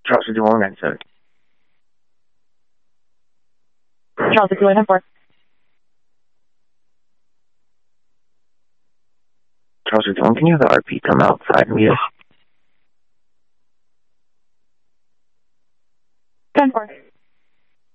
Charles 5197. Charles 5194. Charles 51, can you have the RP come outside and meet us? 10-4.